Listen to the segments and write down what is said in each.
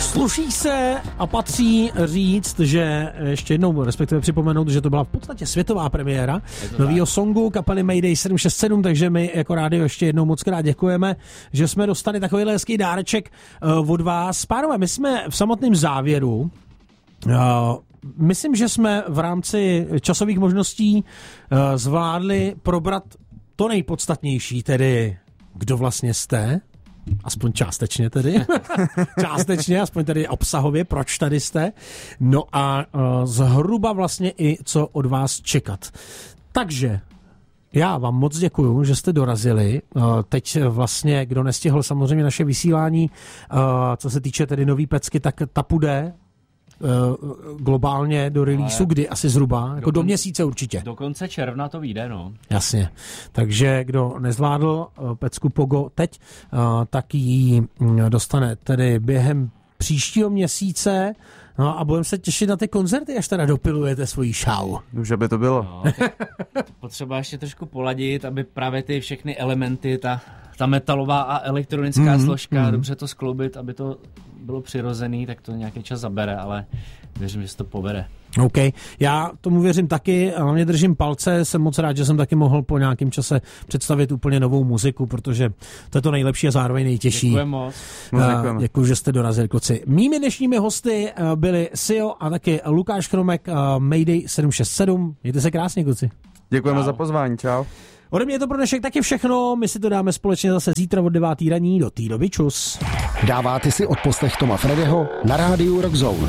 Sluší se a patří říct, že ještě jednou, respektive připomenout, že to byla v podstatě světová premiéra novýho songu kapely Mayday 767, takže my jako rádio ještě jednou moc krát děkujeme, že jsme dostali takovýhle hezký dáreček od vás. Pánové, my jsme v samotném závěru. Myslím, že jsme v rámci časových možností zvládli probrat to nejpodstatnější, tedy kdo vlastně jste. Aspoň částečně tedy. Částečně, aspoň tedy obsahově, proč tady jste. No a zhruba vlastně i co od vás čekat. Takže já vám moc děkuju, že jste dorazili. Teď vlastně, kdo nestihl samozřejmě naše vysílání, co se týče tedy nový pecky, tak ta půjde globálně do releaseu, kdy asi zhruba, jako do měsíce určitě. Do konce června to vyjde, no. Jasně. Takže kdo nezvládl pecku Pogo teď, tak ji dostane tedy během příštího měsíce. No a budeme se těšit na ty koncerty, až teda dopilujete svoji show. Už aby to bylo. No, potřeba ještě trošku poladit, aby právě ty všechny elementy, ta metalová a elektronická složka, dobře to skloubit, aby to bylo přirozený, tak to nějaký čas zabere, ale věřím, že se to povede. OK, já tomu věřím taky, hlavně držím palce, jsem moc rád, že jsem taky mohl po nějakém čase představit úplně novou muziku, protože to je to nejlepší a zároveň nejtěžší. Děkujeme moc. Děkuji, že jste dorazili, kluci. Mými dnešními hosty byli Sio a taky Lukáš Chromek, Mayday 767. Mějte se krásně, kluci. Děkujeme za pozvání, čau. Ode mě je to pro dnešek taky všechno, my si to dáme společně zase zítra od 9. raní, do té doby čus. Dáváte si odposlech Toma Fredyho na rádiu Rockzone.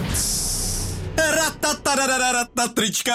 Trička,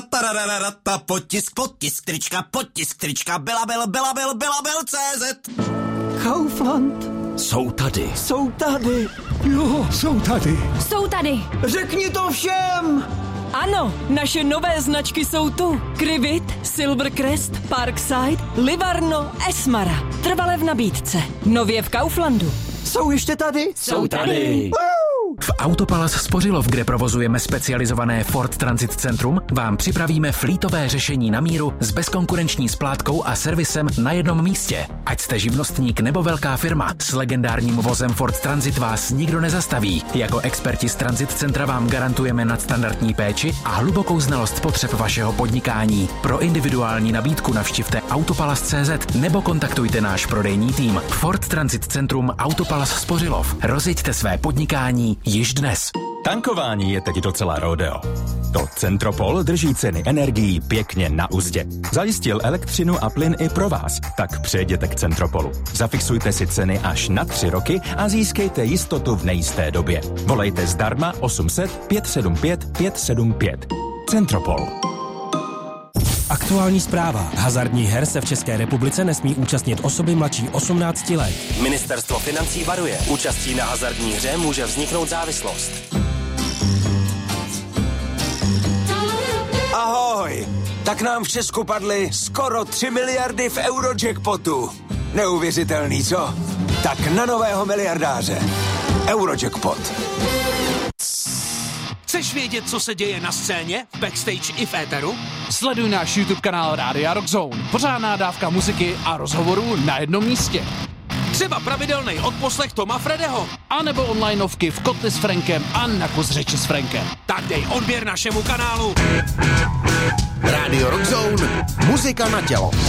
potisk, trička, Belabil.cz. Kaufland. Jsou tady. Jo, jsou tady. Řekni to všem. Ano, naše nové značky jsou tu. Krivit, Silvercrest, Parkside, Livarno, Esmara. Trvale v nabídce. Nově v Kauflandu. Jsou ještě tady? Jsou tady. V Autopalas Spořilov, kde provozujeme specializované Ford Transit Centrum, vám připravíme flítové řešení na míru s bezkonkurenční splátkou a servisem na jednom místě. Ať jste živnostník nebo velká firma, s legendárním vozem Ford Transit vás nikdo nezastaví. Jako experti z Transit Centra vám garantujeme nadstandardní péči a hlubokou znalost potřeb vašeho podnikání. Pro individuální nabídku navštivte autopalas.cz nebo kontaktujte náš prodejní tým. Ford Transit Centrum Autopalas Spořilov. Rozjeďte své podnikání již dnes. Tankování je teď docela rodeo. To Centropol drží ceny energií pěkně na uzdě. Zajistil elektřinu a plyn i pro vás, tak přejděte k Centropolu. Zafixujte si ceny až na 3 roky a získejte jistotu v nejisté době. Volejte zdarma 800 575 575. Centropol. Aktuální zpráva. Hazardních her se v České republice nesmí účastnit osoby mladší 18 let. Ministerstvo financí varuje. Účastí na hazardní hře může vzniknout závislost. Ahoj. Tak nám v Česku padly skoro 3 miliardy v Eurojackpotu. Neuvěřitelný, co? Tak na nového miliardáře. Eurojackpot. Chceš vědět, co se děje na scéně, backstage i v éteru? Sleduj náš YouTube kanál Rádia Rockzone. Pořádná dávka muziky a rozhovorů na jednom místě. Třeba pravidelný odposlech Toma Fredyho. A nebo onlineovky v Kotli s Frankem a na kus řeči s Frankem. Tak dej odběr našemu kanálu. Rádio Rockzone. Muzika na tělo.